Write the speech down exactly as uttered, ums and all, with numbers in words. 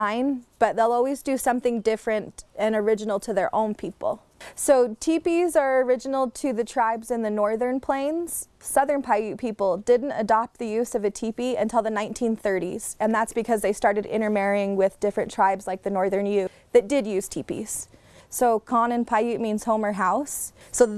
but they'll always do something different and original to their own people. So teepees are original to the tribes in the northern plains. Southern Paiute people didn't adopt the use of a teepee until the nineteen thirties, and that's because they started intermarrying with different tribes like the Northern Ute that did use teepees. So Ka'anen Paiute means home or house. So